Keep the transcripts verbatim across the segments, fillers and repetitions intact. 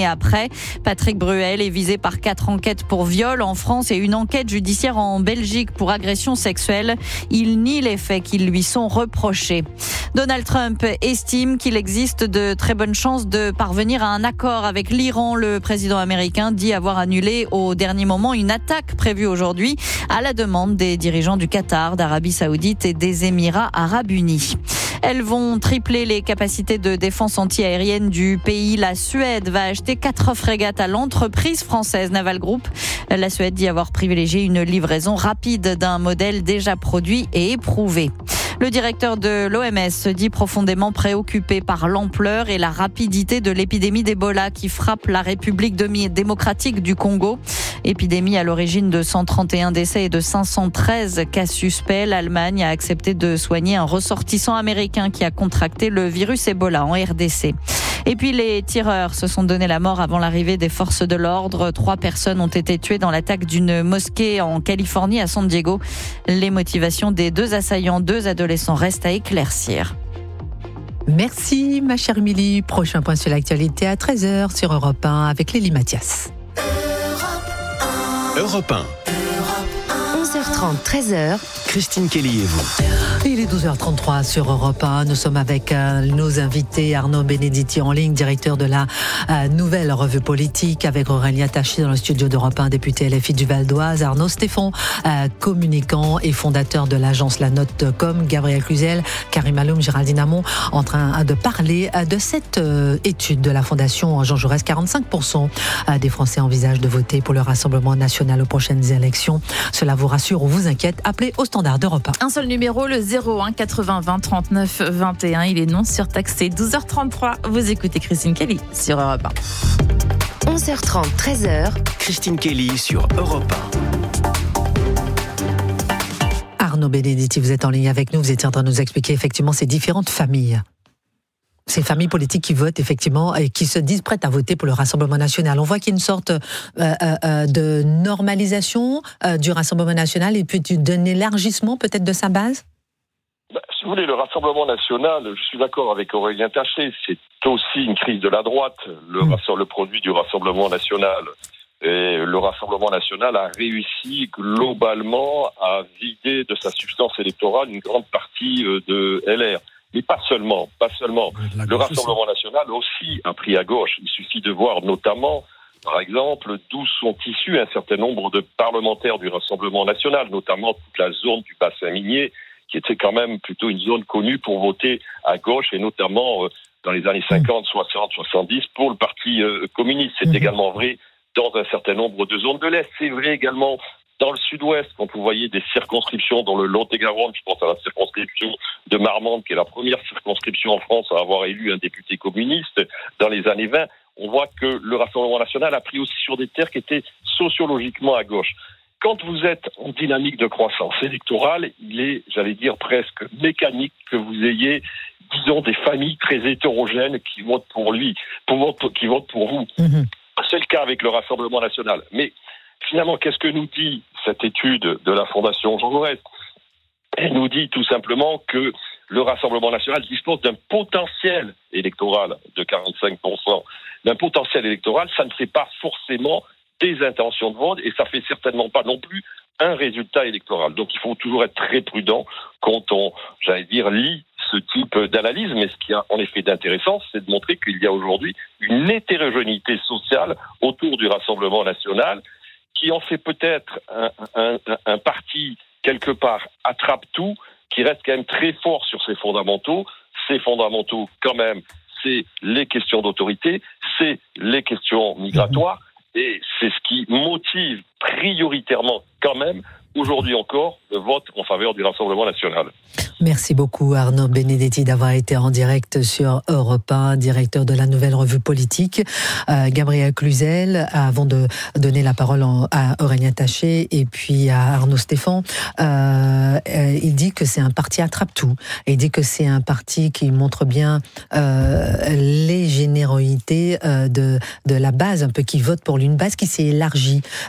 années après. Patrick Bruel est visé par quatre enquêtes pour viol en France et une enquête judiciaire en Belgique pour agression sexuelle. Il nie les faits qui lui sont reprochés. Donald Trump estime qu'il existe de très bonnes chances de parvenir à un accord avec l'Iran. Le président américain dit avoir annulé au dernier moment une attaque prévue aujourd'hui à la demande des dirigeants du Qatar, d'Arabie Saoudite et des Émirats Arabes Unis. Elles vont tripler les capacités de défense anti-aérienne du pays. La Suède va acheter quatre frégates à l'entreprise française Naval Group. La Suède dit avoir privilégié une livraison rapide d'un modèle déjà produit et éprouvé. Le directeur de l'O M S se dit profondément préoccupé par l'ampleur et la rapidité de l'épidémie d'Ebola qui frappe la République démocratique du Congo. Épidémie à l'origine de cent trente et un décès et de cinq cent treize cas suspects. L'Allemagne a accepté de soigner un ressortissant américain qui a contracté le virus Ebola en R D C. Et puis les tireurs se sont donné la mort avant l'arrivée des forces de l'ordre. Trois personnes ont été tuées dans l'attaque d'une mosquée en Californie à San Diego. Les motivations des deux assaillants, deux adolescents, restent à éclaircir. Merci ma chère Émilie. Prochain point sur l'actualité à treize heures sur Europe un avec Lélie Mathias. Europe un. onze heures trente, treize heures. Christine Kelly et vous. Il est douze heures trente-trois sur Europe un. Nous sommes avec euh, nos invités Arnaud Benedetti en ligne, directeur de la euh, nouvelle revue politique, avec Aurélien Taché dans le studio d'Europe un, député L F I du Val d'Oise, Arnaud Stéphane, euh, communicant et fondateur de l'agence La Note point com, Gabriel Cluzel, Karim Aloum, Géraldine Hamon, en train de parler euh, de cette euh, étude de la Fondation Jean Jaurès. quarante-cinq pour cent des Français envisagent de voter pour le Rassemblement national aux prochaines élections. Cela vous rassure ou vous inquiète? Appelez au standard d'Europe un. Un seul numéro, le zéro un quatre-vingts vingt trente-neuf vingt et un. Il est non surtaxé. douze heures trente-trois. Vous écoutez Christine Kelly sur Europe un. onze heures trente, treize heures. Christine Kelly sur Europe un. Arnaud Benedetti, vous êtes en ligne avec nous. Vous étiez en train de nous expliquer effectivement ces différentes familles. Ces familles politiques qui votent effectivement et qui se disent prêtes à voter pour le Rassemblement national. On voit qu'il y a une sorte euh, euh, de normalisation euh, du Rassemblement national et puis d'un élargissement peut-être de sa base. Bah, si vous voulez, le Rassemblement national, je suis d'accord avec Aurélien Taché, c'est aussi une crise de la droite, le, mmh. le produit du Rassemblement national. Et le Rassemblement national a réussi globalement à vider de sa substance électorale une grande partie de L R. Mais pas seulement, pas seulement. Le Rassemblement national aussi a pris à gauche. Il suffit de voir notamment, par exemple, d'où sont issus un certain nombre de parlementaires du Rassemblement national, notamment toute la zone du bassin minier, qui était quand même plutôt une zone connue pour voter à gauche, et notamment euh, dans les années cinquante, soixante, soixante-dix, pour le Parti euh, communiste. C'est mmh. également vrai dans un certain nombre de zones de l'Est. C'est vrai également dans le sud-ouest, quand vous voyez des circonscriptions dans le Lot-et-Garonne, je pense à la circonscription de Marmande, qui est la première circonscription en France à avoir élu un député communiste dans les années vingt, on voit que le Rassemblement national a pris aussi sur des terres qui étaient sociologiquement à gauche. Quand vous êtes en dynamique de croissance électorale, il est, j'allais dire, presque mécanique que vous ayez, disons, des familles très hétérogènes qui votent pour lui, pour, qui votent pour vous. Mmh. C'est le cas avec le Rassemblement national. Mais finalement, qu'est-ce que nous dit cette étude de la Fondation Jean Jaurès? Elle nous dit tout simplement que le Rassemblement national dispose d'un potentiel électoral de quarante-cinq pour cent. D'un potentiel électoral, ça ne fait pas forcément des intentions de vote et ça fait certainement pas non plus un résultat électoral. Donc il faut toujours être très prudent quand on, j'allais dire, lit ce type d'analyse. Mais ce qui a en effet d'intéressant, c'est de montrer qu'il y a aujourd'hui une hétérogénéité sociale autour du Rassemblement national qui en fait peut-être un, un, un, un parti quelque part attrape-tout, qui reste quand même très fort sur ses fondamentaux. Ces fondamentaux, quand même, c'est les questions d'autorité, c'est les questions migratoires, et c'est ce qui motive prioritairement quand même, aujourd'hui encore, le vote en faveur du Rassemblement national. Merci beaucoup Arnaud Benedetti d'avoir été en direct sur Europe un, directeur de la nouvelle revue politique. Euh, Gabriel Cluzel, avant de donner la parole en, à Aurélien Taché et puis à Arnaud Stéphane, euh, il dit que c'est un parti attrape-tout. Il dit que c'est un parti qui montre bien euh, les générosités euh, de, de la base, un peu qui vote pour lui, une base qui s'est élargie. Euh, euh,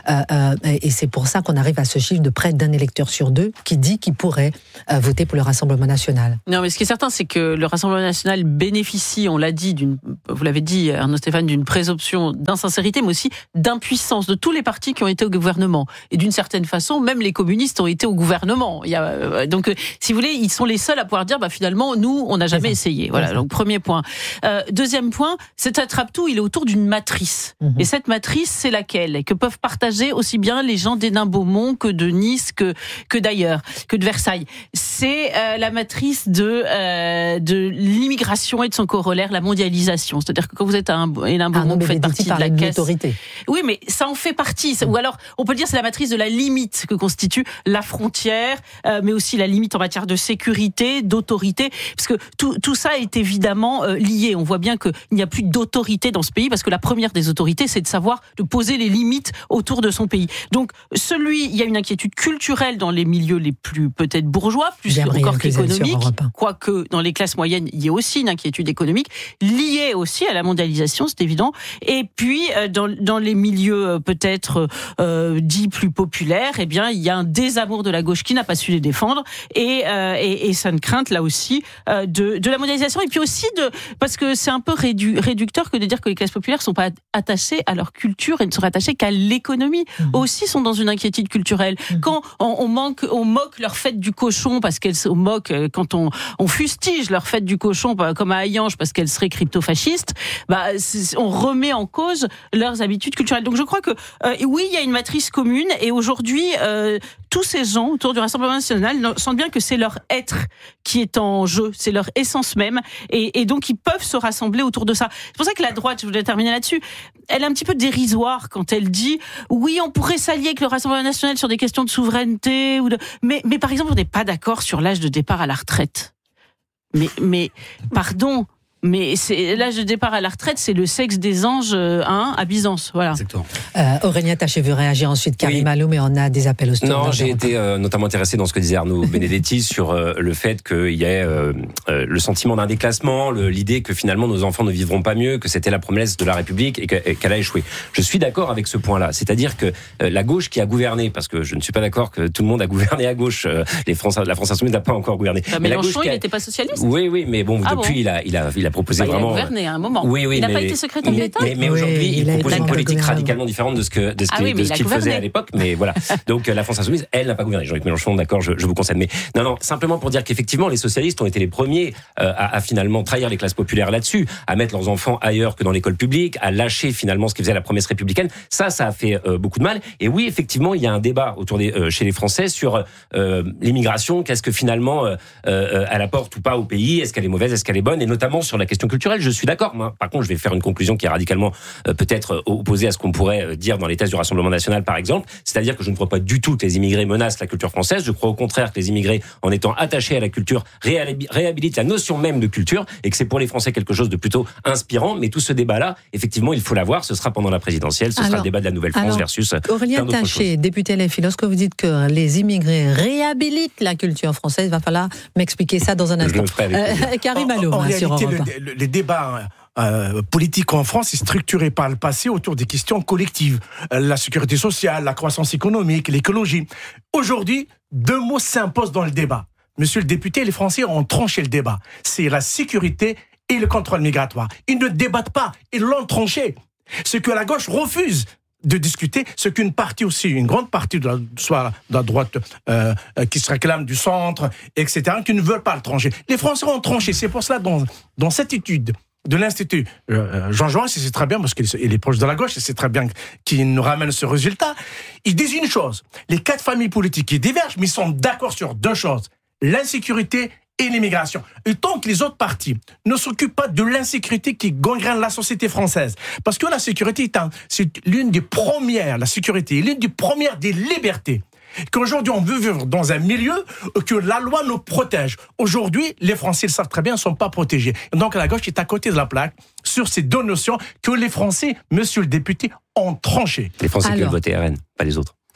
euh, et c'est pour ça qu'on arrive à ce chiffre de près d'un électeur sur deux qui dit qu'il pourrait euh, voter pour le Rassemblement national. Non, mais ce qui est certain, c'est que le Rassemblement national bénéficie, on l'a dit, d'une, vous l'avez dit, Arnaud Stéphane, d'une présomption d'insincérité, mais aussi d'impuissance de tous les partis qui ont été au gouvernement. Et d'une certaine façon, même les communistes ont été au gouvernement. Il y a, donc, si vous voulez, ils sont les seuls à pouvoir dire, bah, finalement, nous, on n'a jamais essayé. Voilà, donc premier point. Euh, deuxième point, cet attrape-tout, il est autour d'une matrice. Mmh. Et cette matrice, c'est laquelle? Que peuvent partager aussi bien les gens d'Hénin-Beaumont que de Nice, que, que d'ailleurs, que de Versailles. C'est euh, la matrice de, euh, de l'immigration et de son corollaire, la mondialisation. C'est-à-dire que quand vous êtes à Hénin-Beaumont, vous faites partie de la caisse. Oui, mais ça en fait partie. Mmh. Ou alors, on peut dire c'est la matrice de la limite que constitue la frontière, euh, mais aussi la limite en matière de sécurité, d'autorité, parce que tout, tout ça est évidemment euh, lié. On voit bien qu'il n'y a plus d'autorité dans ce pays, parce que la première des autorités, c'est de savoir, de poser les limites autour de son pays. Donc, celui, il y a une inquiétude culturelle dans les milieux les plus peut-être bourgeois, plus encore qu'économique, quoique dans les classes moyennes, il y a aussi une inquiétude économique, liée aussi à la mondialisation, c'est évident. Et puis, euh, dans, dans les milieux euh, peut-être euh, dits plus populaires, eh bien, il y a un désamour de la gauche qui n'a pas su les défendre, et, euh, et, et ça ne crainte là aussi euh, de, de la mondialisation, et puis aussi de, parce que c'est un peu rédu, réducteur que de dire que les classes populaires ne sont pas attachées à leur culture et ne sont attachées qu'à l'économie. Mmh. Aussi sont dans une inquiétude culturelle. Mmh. Quand on, on, manque, on moque leur fête du cochon, parce qu'elles se moquent, quand on, on fustige leur fête du cochon, comme à Hayange, parce qu'elles seraient crypto-fascistes, bah, on remet en cause leurs habitudes culturelles. Donc je crois que euh, oui, il y a une matrice commune, et aujourd'hui, euh, tous ces gens autour du Rassemblement national sentent bien que c'est leur être qui est en jeu, c'est leur essence même, et, et donc ils peuvent se rassembler autour de ça. C'est pour ça que la droite, je voulais terminer là-dessus, elle est un petit peu dérisoire quand elle dit oui, on pourrait s'allier avec le Rassemblement national sur des questions de souveraineté, ou de... mais, mais par exemple, on n'est pas d'accord sur l'âge de départ à la retraite. Mais, mais pardon, mais c'est, l'âge de départ à la retraite, c'est le sexe des anges hein, à Byzance. Voilà. Exactement. Euh, Aurélien Taché veut réagir ensuite, Karim oui. Alou, mais on a des appels au studio. Non, j'ai été euh, notamment intéressé dans ce que disait Arnaud Benedetti sur euh, le fait qu'il y ait euh, euh, le sentiment d'un déclassement, le, l'idée que finalement nos enfants ne vivront pas mieux, que c'était la promesse de la République et, que, et qu'elle a échoué. Je suis d'accord avec ce point-là. C'est-à-dire que euh, la gauche qui a gouverné, parce que je ne suis pas d'accord que tout le monde a gouverné à gauche, euh, les Français, la France insoumise n'a pas encore gouverné. Bah, mais Mélenchon, il n'était a... pas socialiste. Oui, oui, mais bon, ah depuis, bon il, a, il, a, il a proposé bah, vraiment... Il a gouverné à un moment. Oui, oui, il n'a mais... pas été secrétaire d'État. Mais, mais aujourd'hui, oui, il, il propose une politique radicalement différente de ce que de ce, ah oui, de ce qu'il faisait à l'époque. Mais voilà. Donc la France insoumise, elle n'a pas gouverné. Jean-Luc Mélenchon, d'accord, je, je vous concède. Mais non, non, simplement pour dire qu'effectivement, les socialistes ont été les premiers euh, à, à finalement trahir les classes populaires là-dessus, à mettre leurs enfants ailleurs que dans l'école publique, à lâcher finalement ce qui faisait la promesse républicaine. Ça, ça a fait euh, beaucoup de mal. Et oui, effectivement, il y a un débat autour des euh, chez les Français sur euh, l'immigration. Qu'est-ce que finalement euh, euh, elle apporte ou pas au pays? Est-ce qu'elle est mauvaise? Est-ce qu'elle est bonne? Et notamment sur la question culturelle, je suis d'accord. Moi, par contre, je vais faire une conclusion qui est radicalement euh, peut-être opposée à ce qu'on pourrait euh, dire dans les thèses du Rassemblement national, par exemple. C'est-à-dire que je ne crois pas du tout que les immigrés menacent la culture française. Je crois au contraire que les immigrés, en étant attachés à la culture, réhabilitent la notion même de culture et que c'est pour les Français quelque chose de plutôt inspirant. Mais tout ce débat-là, effectivement, il faut l'avoir. Ce sera pendant la présidentielle. Ce alors, sera le débat de la Nouvelle-France alors, versus Aurélien Taché, député L F I, lorsque vous dites que les immigrés réhabilitent la culture française, il va falloir m'expliquer ça dans un instant. Je le ferai avec euh, Karim Alou, en, en hein, réalité, sur Europe. le, le, les débats Euh, politique en France est structuré par le passé autour des questions collectives. Euh, la sécurité sociale, la croissance économique, l'écologie. Aujourd'hui, deux mots s'imposent dans le débat. Monsieur le député, les Français ont tranché le débat. C'est la sécurité et le contrôle migratoire. Ils ne débattent pas, ils l'ont tranché. Ce que la gauche refuse de discuter, ce qu'une partie aussi, une grande partie, de la, soit de la droite euh, qui se réclame du centre, et cetera, qui ne veulent pas le trancher. Les Français ont tranché. C'est pour cela, dans, dans cette étude de l'Institut euh, Jean Jaurès, et c'est très bien parce qu'il est proche de la gauche, et c'est très bien qu'il nous ramène ce résultat. Ils disent une chose, les quatre familles politiques qui divergent, mais ils sont d'accord sur deux choses, l'insécurité et l'immigration. Et tant que les autres partis ne s'occupent pas de l'insécurité qui gangrène la société française, parce que la sécurité est un, c'est l'une des premières, la sécurité est l'une des premières des libertés. Qu'aujourd'hui, on veut vivre dans un milieu que la loi nous protège. Aujourd'hui, les Français le savent très bien, ne sont pas protégés. Donc, la gauche est à côté de la plaque sur ces deux notions que les Français, monsieur le député, ont tranchées. Les Français Alors, qui veulent voter R N, pas les autres.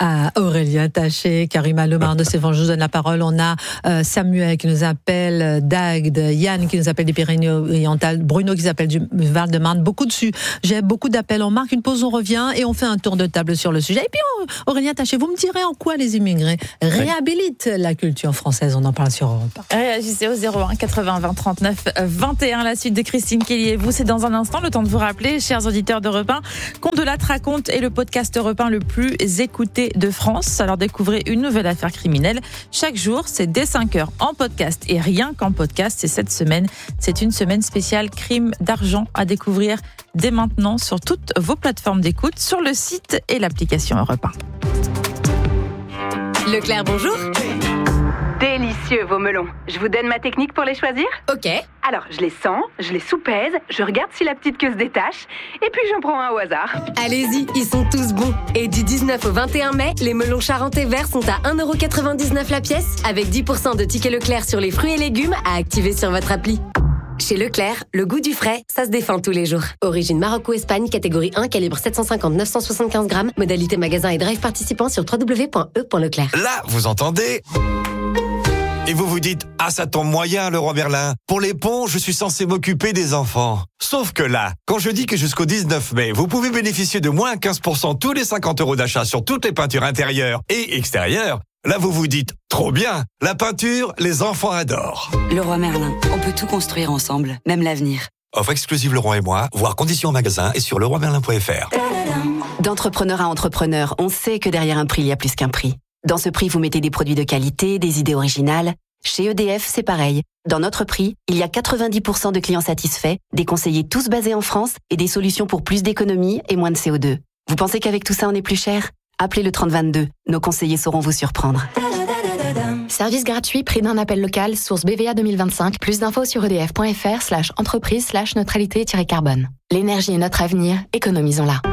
à Aurélien Taché, Karima Lemar de Stéphane. Je vous donne la parole. On a euh, Samuel qui nous appelle d'Agde, Yann qui nous appelle des Pyrénées-Orientales, Bruno qui s'appelle du Val-de-Marne. Beaucoup dessus. J'ai beaucoup d'appels. On marque une pause, on revient et on fait un tour de table sur le sujet. Et puis Aurélien Taché, vous me direz en quoi les immigrés réhabilitent oui. la culture française. On en parle sur Europe un. Réagissez au zéro un quatre-vingts vingt trente-neuf vingt et un. La suite de Christine Kelly et vous, c'est dans un instant. Le temps de vous rappeler, chers auditeurs d'Europe un, qu'on de la raconte est le podcast Europe un le plus écouté de France. Alors découvrez une nouvelle affaire criminelle chaque jour, c'est dès cinq heures en podcast et rien qu'en podcast. C'est cette semaine, c'est une semaine spéciale crime d'argent à découvrir dès maintenant sur toutes vos plateformes d'écoute, sur le site et l'application Europe un. Leclerc, bonjour. Délicieux vos melons. Je vous donne ma technique pour les choisir ? Ok. Alors, je les sens, je les soupèse, je regarde si la petite queue se détache, et puis j'en prends un au hasard. Allez-y, ils sont tous bons. Et du dix-neuf au vingt et un mai, les melons charentais verts sont à un euro quatre-vingt-dix-neuf la pièce, avec dix pour cent de tickets Leclerc sur les fruits et légumes à activer sur votre appli. Chez Leclerc, le goût du frais, ça se défend tous les jours. Origine Maroc ou Espagne, catégorie un, calibre sept cent cinquante neuf cent soixante-quinze grammes. Modalité magasin et drive participant sur w w w point e point leclerc. Là, vous entendez ? Et vous vous dites, ah ça tombe moyen le roi Merlin. Pour les ponts, je suis censé m'occuper des enfants. Sauf que là, quand je dis que jusqu'au dix-neuf mai, vous pouvez bénéficier de moins quinze pour cent tous les cinquante euros d'achat sur toutes les peintures intérieures et extérieures, là vous vous dites, trop bien, la peinture, les enfants adorent. Le roi Merlin, on peut tout construire ensemble, même l'avenir. Offre exclusive Leroy et moi, voir conditions en magasin et sur leroy merlin point f r. D'entrepreneur à entrepreneur, on sait que derrière un prix, il y a plus qu'un prix. Dans ce prix, vous mettez des produits de qualité, des idées originales. Chez E D F, c'est pareil. Dans notre prix, il y a quatre-vingt-dix pour cent de clients satisfaits, des conseillers tous basés en France et des solutions pour plus d'économie et moins de C O deux. Vous pensez qu'avec tout ça, on est plus cher ? Appelez le trente vingt-deux. Nos conseillers sauront vous surprendre. Service gratuit, prix d'un appel local, source B V A deux mille vingt-cinq. Plus d'infos sur edf.fr slash entreprise slash neutralité-carbone. L'énergie est notre avenir, économisons-la.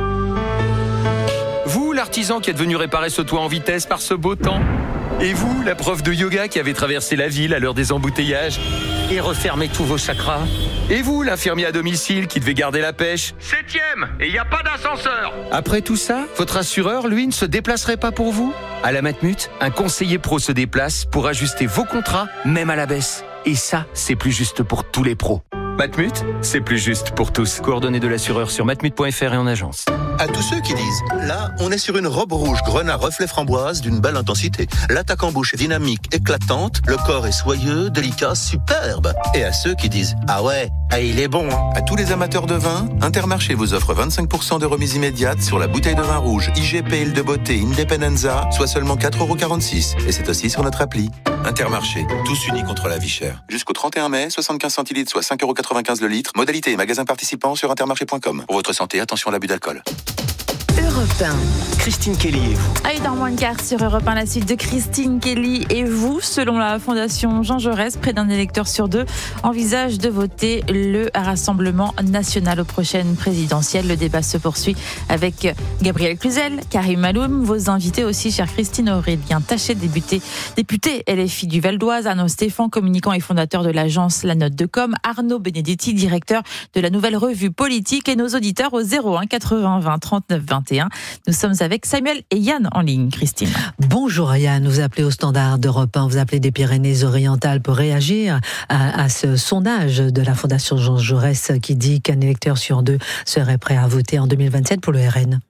Vous, l'artisan qui êtes venu réparer ce toit en vitesse par ce beau temps ? Et vous, la prof de yoga qui avez traversé la ville à l'heure des embouteillages et refermé tous vos chakras ? Et vous, l'infirmier à domicile qui devait garder la pêche ? Septième, et il n'y a pas d'ascenseur. Après tout ça, votre assureur, lui, ne se déplacerait pas pour vous ? À la Matmut, un conseiller pro se déplace pour ajuster vos contrats, même à la baisse. Et ça, c'est plus juste pour tous les pros. Matmut, c'est plus juste pour tous. Coordonnées de l'assureur sur matmut point f r et en agence. À tous ceux qui disent, là, on est sur une robe rouge grenat reflet framboise d'une belle intensité. L'attaque en bouche est dynamique, éclatante, le corps est soyeux, délicat, superbe. Et à ceux qui disent, ah ouais, ah il est bon. Hein. À tous les amateurs de vin, Intermarché vous offre vingt-cinq pour cent de remise immédiate sur la bouteille de vin rouge I G P Île de Beauté Independenza, soit seulement quatre euros quarante-six. Et c'est aussi sur notre appli. Intermarché, tous unis contre la vie chère. Jusqu'au trente et un mai, soixante-quinze centilitres, soit cinq euros quatre-vingt-quinze le litre. Modalité et magasin participant sur intermarché point com. Pour votre santé, attention à l'abus d'alcool. Europe un. Christine Kelly et vous. Allez, dans moins de quart sur Europe un, la suite de Christine Kelly et vous. Selon la Fondation Jean Jaurès, près d'un électeur sur deux envisage de voter le Rassemblement national aux prochaines présidentielles. Le débat se poursuit avec Gabriel Cluzel, Karim Maloum, vos invités aussi, chère Christine, Aurélien Taché, député, député L F I du Val d'Oise, Arnaud Stéphane, communicant et fondateur de l'agence La Note de Com, Arnaud Benedetti, directeur de la nouvelle revue politique, et nos auditeurs au zéro un quatre-vingts vingt trente-neuf vingt et un. Nous sommes avec Samuel et Yann en ligne, Christine. Bonjour Yann, vous appelez au standard d'Europe un, vous appelez des Pyrénées-Orientales pour réagir à, à ce sondage de la Fondation Jean Jaurès qui dit qu'un électeur sur deux serait prêt à voter en deux mille vingt-sept pour le R N.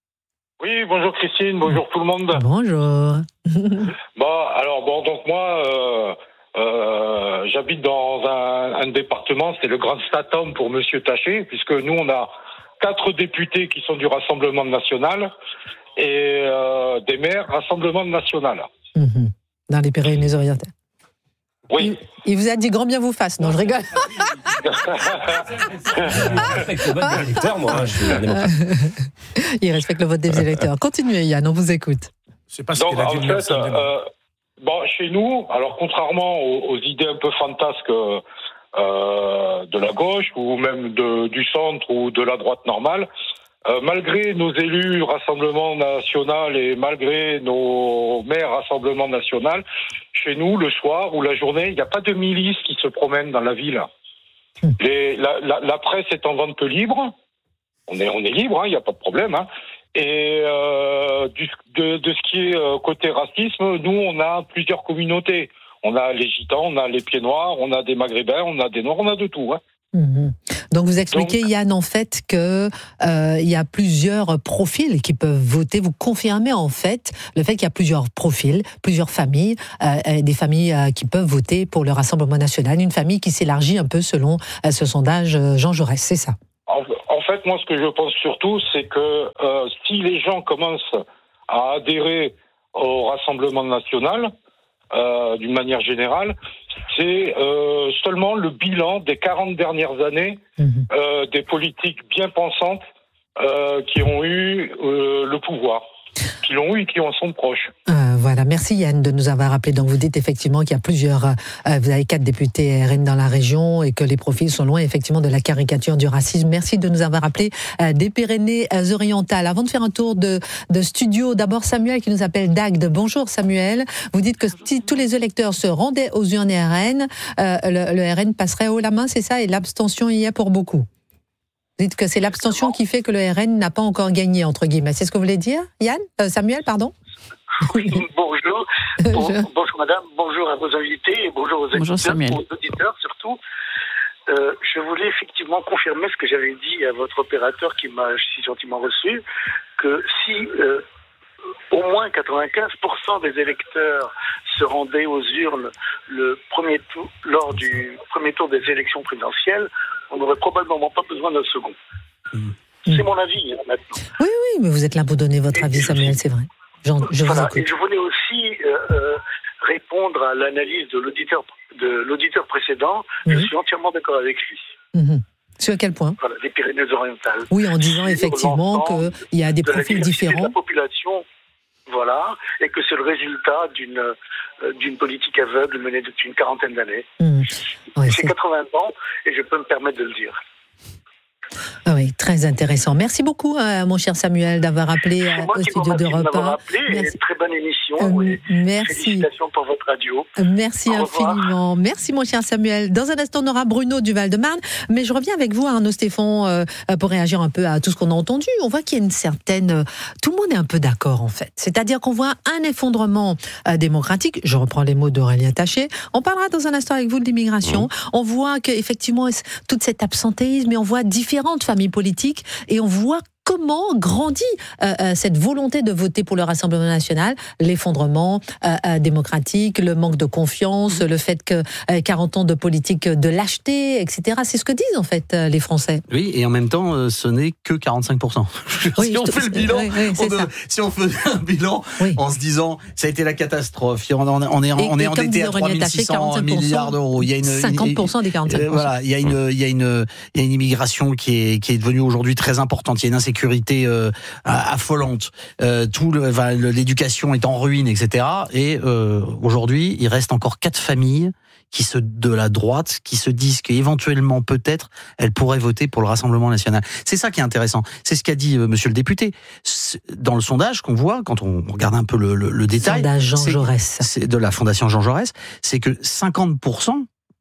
Oui, bonjour Christine, bonjour tout le monde. Bonjour. Bon, alors bon, donc moi, euh, euh, j'habite dans un, un département, c'est le Grand Statham pour Monsieur Taché, puisque nous on a quatre députés qui sont du Rassemblement national et euh, des maires Rassemblement national. Mmh. Dans les Pyrénées-Orientales. Oui. Il, il vous a dit grand bien vous fasse, non je rigole. Il respecte le vote des électeurs, moi, je suis un démocrate. Il respecte le vote des électeurs. Continuez Yann, on vous écoute. Je sais pas ce Donc qu'il a en dit. fait, euh, bon, chez nous, alors contrairement aux, aux idées un peu fantasques euh, de la gauche ou même de, du centre ou de la droite normale, Euh, malgré nos élus Rassemblement national et malgré nos maires Rassemblement national, chez nous, le soir ou la journée, il n'y a pas de milices qui se promènent dans la ville. Les, la, la, la presse est en vente libre. On est, on est libre, il hein, n'y a pas de problème. Hein. Et euh, du, de, de ce qui est euh, côté racisme, nous, on a plusieurs communautés. On a les Gitans, on a les Pieds Noirs, on a des Maghrébins, on a des Noirs, on a de tout. Hein. Mmh. Donc vous expliquez, Donc, Yann, en fait, qu'il euh, y a plusieurs profils qui peuvent voter. Vous confirmez, en fait, le fait qu'il y a plusieurs profils, plusieurs familles, euh, des familles euh, qui peuvent voter pour le Rassemblement national. Une famille qui s'élargit un peu selon euh, ce sondage euh, Jean Jaurès, c'est ça? En, en fait, moi, ce que je pense surtout, c'est que euh, si les gens commencent à adhérer au Rassemblement national, euh, d'une manière générale, c'est euh, seulement le bilan des quarante dernières années mmh. euh, des politiques bien pensantes euh, qui ont eu euh, le pouvoir, qui l'ont eu et qui en sont proches. Euh, voilà, merci Yann de nous avoir rappelé. Donc vous dites effectivement qu'il y a plusieurs, euh, vous avez quatre députés R N dans la région et que les profils sont loin effectivement de la caricature du racisme. Merci de nous avoir rappelé euh, des Pyrénées-Orientales. Avant de faire un tour de, de studio, d'abord Samuel qui nous appelle d'Agde. Bonjour Samuel. Vous dites que si tous les électeurs se rendaient aux urnes R N, euh, le, le R N passerait haut la main, c'est ça, et l'abstention y est pour beaucoup. Vous dites que c'est l'abstention qui fait que le R N n'a pas encore gagné, entre guillemets. C'est ce que vous voulez dire, Yann euh, Samuel, pardon. Oui, bonjour. Bon, bonjour madame, bonjour à vos invités et bonjour aux bonjour, auditeurs, aux auditeurs surtout. Euh, je voulais effectivement confirmer ce que j'avais dit à votre opérateur qui m'a si gentiment reçu, que si euh, au moins quatre-vingt-quinze pour cent des électeurs se rendaient aux urnes le premier tour, lors du premier tour des élections présidentielles, on n'aurait probablement pas besoin d'un second. Mmh. C'est mon avis hein, maintenant. Oui, oui, mais vous êtes là pour donner votre et avis, Samuel, c'est vrai. Jean, je voilà. vous écoute. Et je voulais aussi euh, euh, répondre à l'analyse de l'auditeur, de l'auditeur précédent. Mmh. Je suis entièrement d'accord avec lui. Mmh. Sur quel point? Voilà, les Pyrénées-Orientales. Oui, en disant effectivement qu'il y a des profils différents. De la population, voilà, et que c'est le résultat d'une euh, d'une politique aveugle menée depuis une quarantaine d'années. Mmh. Ouais, J'ai quatre-vingts ans et je peux me permettre de le dire. Ah oui, très intéressant. Merci beaucoup, euh, mon cher Samuel, d'avoir appelé euh, au studio d'Europe un. Merci. Très bonne émission. Euh, et merci. Félicitations pour votre radio. Merci au infiniment. Revoir. Merci, mon cher Samuel. Dans un instant, on aura Bruno du Val-de-Marne. Mais je reviens avec vous, Arnaud Stéphane, euh, pour réagir un peu à tout ce qu'on a entendu. On voit qu'il y a une certaine... Euh, tout le monde est un peu d'accord, en fait. C'est-à-dire qu'on voit un effondrement euh, démocratique. Je reprends les mots d'Aurélien Taché. On parlera dans un instant avec vous de l'immigration. Mmh. On voit qu'effectivement, toute cette absentéisme, mais on voit différentes familles politiques et on voit comment grandit euh, euh, cette volonté de voter pour le Rassemblement national, l'effondrement euh, euh, démocratique, le manque de confiance, mmh. le fait que euh, quarante ans de politique de lâcheté, et cetera. C'est ce que disent en fait euh, les Français. Oui, et en même temps, euh, ce n'est que quarante-cinq pour cent. Oui, si on fait le bilan, oui, oui, on de, si on fait un bilan oui. en se disant ça a été la catastrophe, on, on, on est, en, et, on est endetté à trois mille six cents milliards d'euros. Il y a une cinquante pour cent des quarante-cinq pour cent. Euh, voilà, il y a une, il y a une, il y a une immigration qui est qui est devenue aujourd'hui très importante. Il y a une insécurité sécurité euh, affolante, euh, tout le, enfin, l'éducation est en ruine, et cetera. Et euh, aujourd'hui, il reste encore quatre familles qui se de la droite qui se disent qu'éventuellement peut-être elles pourraient voter pour le Rassemblement national. C'est ça qui est intéressant. C'est ce qu'a dit euh, Monsieur le député dans le sondage qu'on voit quand on regarde un peu le, le, le détail. Sondage Jean Jaurès. C'est de la Fondation Jean Jaurès, c'est que cinquante pour cent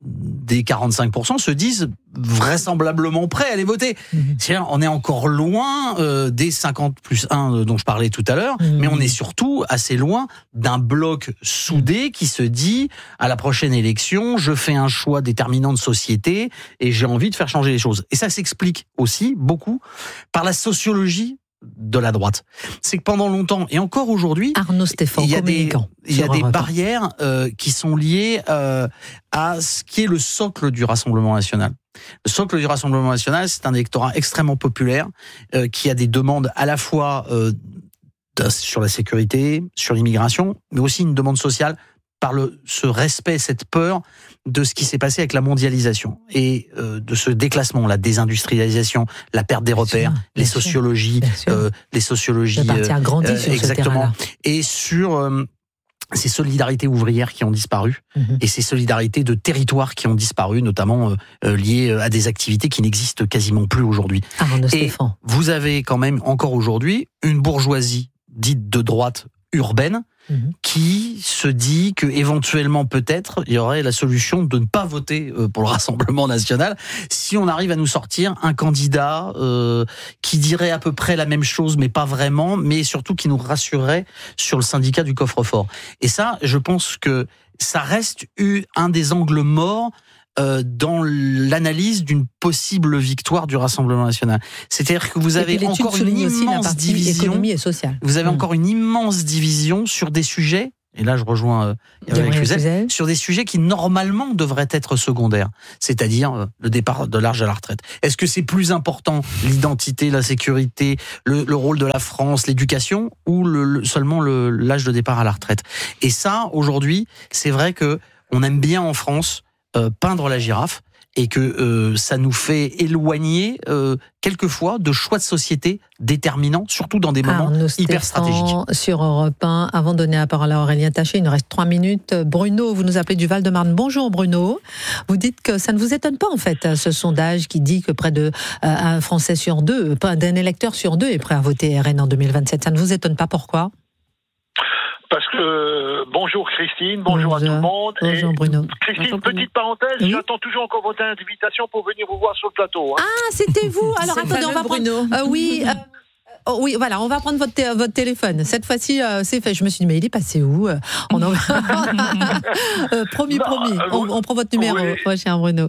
des quarante-cinq pour cent se disent vraisemblablement prêts à aller voter. Mmh. C'est-à-dire, on est encore loin euh, des cinquante plus un dont je parlais tout à l'heure, mmh. mais on est surtout assez loin d'un bloc soudé qui se dit, à la prochaine élection, je fais un choix déterminant de société et j'ai envie de faire changer les choses. Et ça s'explique aussi beaucoup par la sociologie de la droite. C'est que pendant longtemps, et encore aujourd'hui, Arnaud Stéphane, il y a des, il y a des barrières euh, qui sont liées euh, à ce qui est le socle du Rassemblement national. Le socle du Rassemblement national, c'est un électorat extrêmement populaire euh, qui a des demandes à la fois euh, de, sur la sécurité, sur l'immigration, mais aussi une demande sociale par le, ce respect, cette peur de ce qui s'est passé avec la mondialisation et euh, de ce déclassement, la désindustrialisation, la perte des repères, bien sûr, les, bien sociologies, sûr, euh, les sociologies, le parti a grandi euh, sur exactement, ce et sur euh, ces solidarités ouvrières qui ont disparu mmh. et ces solidarités de territoires qui ont disparu, notamment euh, liées à des activités qui n'existent quasiment plus aujourd'hui. Arnaud et Stéphane. Vous avez quand même encore aujourd'hui une bourgeoisie dite de droite urbaine mmh. qui se dit que éventuellement peut-être il y aurait la solution de ne pas voter pour le Rassemblement national si on arrive à nous sortir un candidat euh, qui dirait à peu près la même chose mais pas vraiment, mais surtout qui nous rassurerait sur le syndicat du coffre-fort. Et ça, je pense que ça reste un des angles morts Euh, dans l'analyse d'une possible victoire du Rassemblement national. C'est-à-dire que vous avez encore une immense division. Et sociale. Vous avez mmh. encore une immense division sur des sujets. Et là, je rejoins euh, Gabriel Cluzel, sur des sujets qui normalement devraient être secondaires, c'est-à-dire euh, le départ de l'âge à la retraite. Est-ce que c'est plus important l'identité, la sécurité, le, le rôle de la France, l'éducation, ou le, le, seulement le, l'âge de départ à la retraite? Et ça, aujourd'hui, c'est vrai que on aime bien en France Euh, peindre la girafe et que euh, ça nous fait éloigner euh, quelquefois de choix de société déterminants, surtout dans des moments Arnaud hyper stratégiques. Sur Europe un, avant de donner la parole à Aurélien Taché, il nous reste trois minutes. Bruno, vous nous appelez du Val-de-Marne. Bonjour Bruno. Vous dites que ça ne vous étonne pas en fait, ce sondage qui dit que près de euh, un Français sur deux, d'un électeur sur deux est prêt à voter R N en deux mille vingt-sept. Ça ne vous étonne pas, pourquoi ? Parce que, bonjour Christine, bonjour, bonjour à tout le monde. Bonjour et Bruno. Christine, bonjour, petite parenthèse, oui. J'attends toujours encore votre invitation pour venir vous voir sur le plateau. Hein. Ah, c'était vous. Alors attendez, on va Bruno. prendre... Euh, oui... Euh... Oh, oui, voilà, on va prendre votre, t- votre téléphone. Cette fois-ci, euh, c'est fait. Je me suis dit, mais il est passé où euh, on en... euh, Promis, non, promis. Euh, on, on prend votre numéro, oui. Moi, cher Bruno.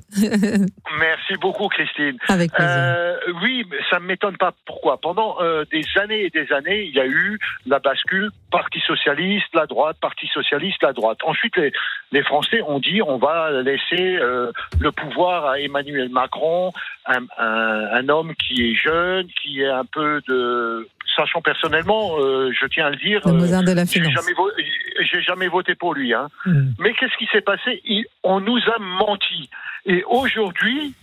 Merci beaucoup, Christine. Avec plaisir. Euh, oui, mais ça ne m'étonne pas. Pourquoi ? Pendant euh, des années et des années, il y a eu la bascule Parti socialiste, la droite, Parti socialiste, la droite. Ensuite, les, les Français ont dit, on va laisser euh, le pouvoir à Emmanuel Macron, un, un, un homme qui est jeune, qui est un peu de... Sachant personnellement, euh, je tiens à le dire, le Mozart de la j'ai finance. jamais, vo- j'ai jamais voté pour lui. Hein. Mmh. Mais qu'est-ce qui s'est passé ? Il, On nous a menti. Et aujourd'hui,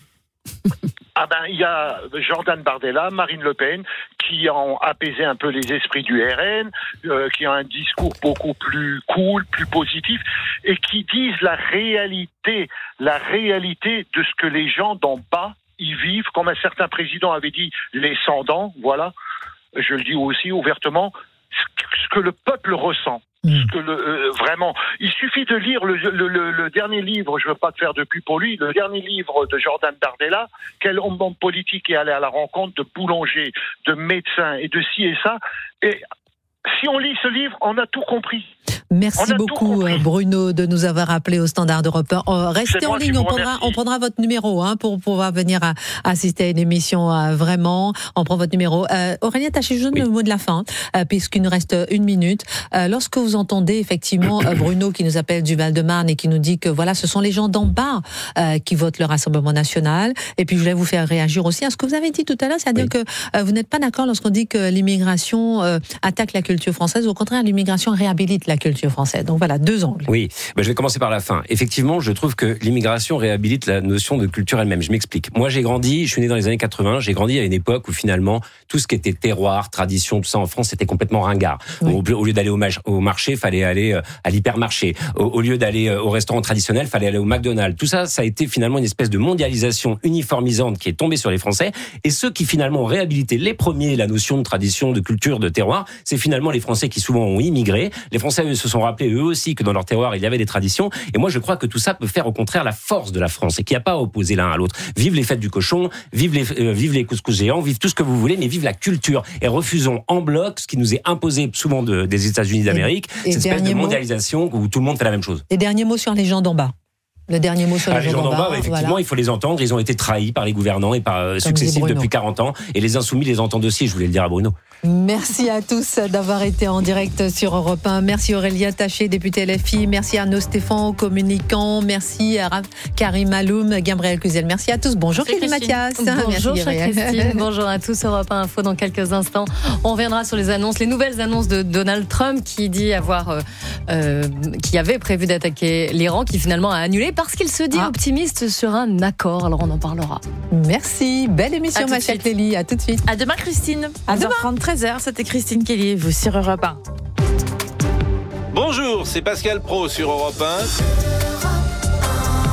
ah ben, il y a Jordan Bardella, Marine Le Pen, qui ont apaisé un peu les esprits du R N, euh, qui ont un discours beaucoup plus cool, plus positif, et qui disent la réalité, la réalité de ce que les gens d'en bas y vivent, comme un certain président avait dit, les sans-dents, voilà. Je le dis aussi ouvertement, ce que le peuple ressent. Ce que le, euh, vraiment, il suffit de lire le, le, le, le dernier livre, je veux pas te faire de pub pour lui, le dernier livre de Jordan Bardella, quel homme politique est allé à la rencontre de boulangers, de médecins et de ci et ça. Et si on lit ce livre, on a tout compris. Merci beaucoup Bruno de nous avoir appelé au Standard d'Europe un. Oh, restez en ligne, on prendra, on prendra votre numéro hein, pour pouvoir venir à, à assister à une émission euh, vraiment. On prend votre numéro. Euh, Aurélien Taché, je vous donne oui. le mot de la fin, euh, puisqu'il nous reste une minute. Euh, lorsque vous entendez effectivement euh, Bruno qui nous appelle du Val-de-Marne et qui nous dit que voilà, ce sont les gens d'en bas euh, qui votent le Rassemblement national. Et puis je voulais vous faire réagir aussi à ce que vous avez dit tout à l'heure, c'est-à-dire oui. que euh, vous n'êtes pas d'accord lorsqu'on dit que l'immigration euh, attaque la culture française. Au contraire, l'immigration réhabilite la culture française. Donc voilà, deux angles. Oui, ben, je vais commencer par la fin. Effectivement, je trouve que l'immigration réhabilite la notion de culture elle-même. Je m'explique. Moi, j'ai grandi, je suis né dans les années quatre-vingts, j'ai grandi à une époque où finalement, tout ce qui était terroir, tradition, tout ça en France, c'était complètement ringard. Oui. Au, au lieu d'aller au, ma- au marché, fallait aller à l'hypermarché. Au, au lieu d'aller au restaurant traditionnel, fallait aller au McDonald's. Tout ça, ça a été finalement une espèce de mondialisation uniformisante qui est tombée sur les Français. Et ceux qui finalement ont réhabilité les premiers la notion de tradition, de culture, de terroir, c'est finalement les Français qui souvent ont immigré. Les Français eux, se sont rappelés eux aussi que dans leur terroir il y avait des traditions. Et moi je crois que tout ça peut faire au contraire la force de la France et qu'il n'y a pas à opposer l'un à l'autre. Vive les fêtes du cochon, vive les euh, vive les couscous géants, vive tout ce que vous voulez, mais vive la culture. Et refusons en bloc ce qui nous est imposé souvent de, des États-Unis d'Amérique, et, cette et espèce de mondialisation mot, où tout le monde fait la même chose. Et dernier mot sur les gens d'en bas. Le dernier mot sur ah, les, les gens d'en bas. bas bah, effectivement, voilà. Il faut les entendre. Ils ont été trahis par les gouvernants et par euh, successifs depuis quarante ans. Et les insoumis les entendent aussi. Je voulais le dire à Bruno. Merci à tous d'avoir été en direct sur Europe un. Merci Aurélien Taché, député L F I. Merci Arnaud Stéphane, communicant. Merci à Karim Aloum, Gabriel Cluzel. Merci à tous. Bonjour Clélie Mathias. Bonjour Merci, Christine. Bonjour à tous. Europe un Info dans quelques instants. On reviendra sur les annonces, les nouvelles annonces de Donald Trump qui dit avoir, euh, euh, qui avait prévu d'attaquer l'Iran, qui finalement a annulé parce qu'il se dit ah. optimiste sur un accord. Alors on en parlera. Merci. Belle émission, ma chère Clélie. À tout de suite. À demain, Christine. À demain. treize heures, c'était Christine Kelly, vous sur Europe un. Bonjour, c'est Pascal Pro sur Europe un.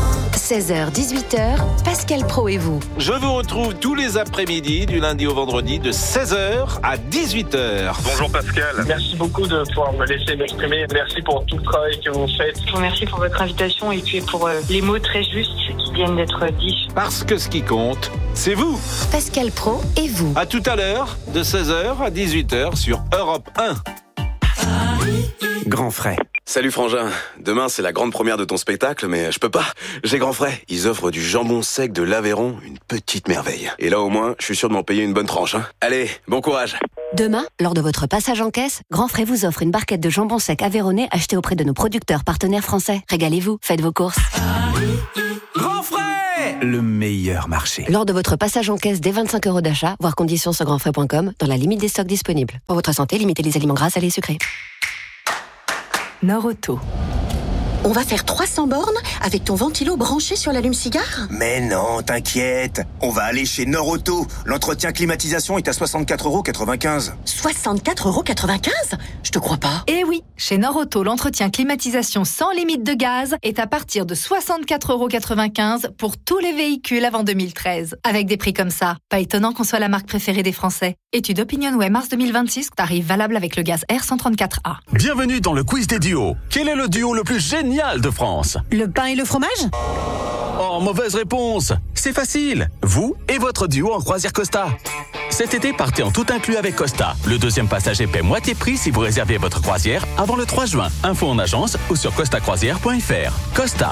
seize heures dix-huit heures, Pascal Praud et vous. Je vous retrouve tous les après-midi, du lundi au vendredi, de seize heures à dix-huit heures. Bonjour Pascal. Merci beaucoup de pouvoir me laisser m'exprimer. Merci pour tout le travail que vous faites. Je vous remercie pour votre invitation et puis pour euh, les mots très justes qui viennent d'être dits. Parce que ce qui compte, c'est vous. Pascal Praud et vous. À tout à l'heure, de seize heures à dix-huit heures sur Europe un. Grand frais. Salut Frangin, demain c'est la grande première de ton spectacle, mais je peux pas, j'ai grand frais. Ils offrent du jambon sec de l'Aveyron, une petite merveille. Et là au moins, je suis sûr de m'en payer une bonne tranche. Hein. Allez, bon courage. Demain, lors de votre passage en caisse, Grand Frais vous offre une barquette de jambon sec aveyronnais achetée auprès de nos producteurs partenaires français. Régalez-vous, faites vos courses. Grand frais, le meilleur marché. Lors de votre passage en caisse dès vingt-cinq euros d'achat, voir conditions sur grand frais point com, dans la limite des stocks disponibles. Pour votre santé, limitez les aliments gras, salés et sucrés. Norauto. On va faire trois cents bornes avec ton ventilo branché sur l'allume-cigare ? Mais non, t'inquiète. On va aller chez Norauto. L'entretien climatisation est à soixante-quatre euros quatre-vingt-quinze. soixante-quatre euros quatre-vingt-quinze ? Je te crois pas. Eh oui, chez Norauto, l'entretien climatisation sans limite de gaz est à partir de soixante-quatre euros quatre-vingt-quinze pour tous les véhicules avant deux mille treize. Avec des prix comme ça, pas étonnant qu'on soit la marque préférée des Français. Étude OpinionWay mars deux mille vingt-six, tarif valable avec le gaz R cent trente-quatre A. Bienvenue dans le quiz des duos. Quel est le duo le plus génial de France? Le pain et le fromage ? Oh, mauvaise réponse. C'est facile. Vous et votre duo en croisière Costa. Cet été, partez en tout inclus avec Costa. Le deuxième passager paie moitié prix si vous réservez votre croisière avant le trois juin. Info en agence ou sur costa croisière point f r. Costa.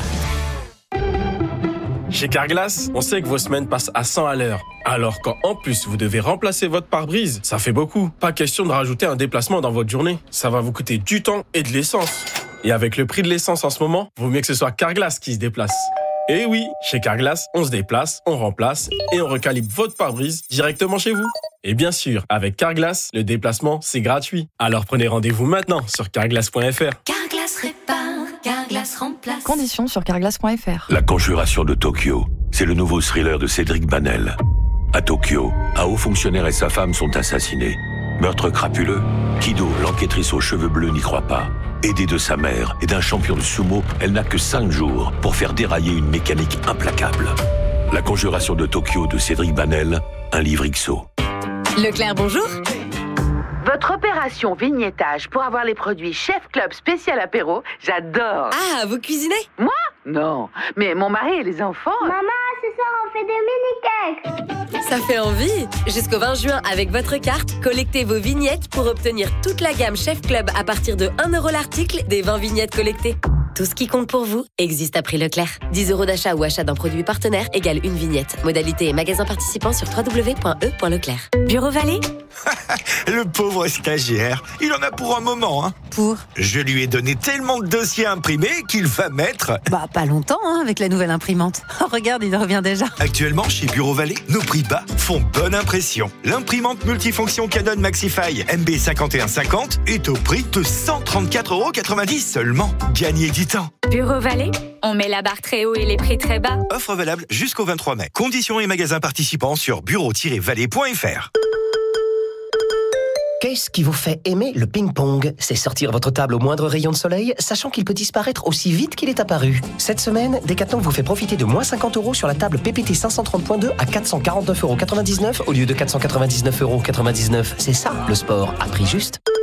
Chez Carglass, on sait que vos semaines passent à cent à l'heure. Alors quand en plus vous devez remplacer votre pare-brise, ça fait beaucoup. Pas question de rajouter un déplacement dans votre journée. Ça va vous coûter du temps et de l'essence. Et avec le prix de l'essence en ce moment, vaut mieux que ce soit Carglass qui se déplace. Et oui, chez Carglass, on se déplace, on remplace et on recalibre votre pare-brise directement chez vous. Et bien sûr, avec Carglass, le déplacement, c'est gratuit. Alors prenez rendez-vous maintenant sur carglass point f r. Carglass répare, Carglass remplace. Conditions sur carglass point f r. La Conjuration de Tokyo, c'est le nouveau thriller de Cédric Banel. À Tokyo, un haut fonctionnaire et sa femme sont assassinés. Meurtre crapuleux, Kido, l'enquêtrice aux cheveux bleus, n'y croit pas. Aidée de sa mère et d'un champion de sumo, elle n'a que cinq jours pour faire dérailler une mécanique implacable. La Conjuration de Tokyo de Cédric Banel, un livre X O. Leclerc, bonjour. Votre opération vignettage pour avoir les produits Chef Club spécial apéro, j'adore. Ah, vous cuisinez ? Moi ? Non, mais mon mari et les enfants... Maman, ce soir on fait des mini-cakes. Ça fait envie. Jusqu'au vingt juin, avec votre carte, collectez vos vignettes pour obtenir toute la gamme Chef Club à partir de un euro l'article des vingt vignettes collectées. Tout ce qui compte pour vous existe à prix Leclerc. dix euros d'achat ou achat d'un produit partenaire égale une vignette. Modalité et magasin participant sur w w w point e point leclerc. Bureau Vallée. Le pauvre stagiaire, il en a pour un moment. Hein. Pour Je lui ai donné tellement de dossiers imprimés qu'il va mettre... Bah, pas longtemps, hein, avec la nouvelle imprimante. Oh, regarde, il revient déjà. Actuellement, chez Bureau Vallée, nos prix bas font bonne impression. L'imprimante multifonction Canon Maxify M B cinquante et un cinquante est au prix de cent trente-quatre euros quatre-vingt-dix seulement. Gagnez du temps. Bureau Vallée, on met la barre très haut et les prix très bas. Offre valable jusqu'au vingt-trois mai. Conditions et magasins participants sur bureau tiret vallée point f r. Qu'est-ce qui vous fait aimer le ping-pong? C'est sortir votre table au moindre rayon de soleil, sachant qu'il peut disparaître aussi vite qu'il est apparu. Cette semaine, Decathlon vous fait profiter de moins cinquante euros sur la table P P T cinq cent trente point deux à quatre cent quarante-neuf euros quatre-vingt-dix-neuf au lieu de quatre cent quatre-vingt-dix-neuf euros quatre-vingt-dix-neuf. C'est ça, le sport à prix juste.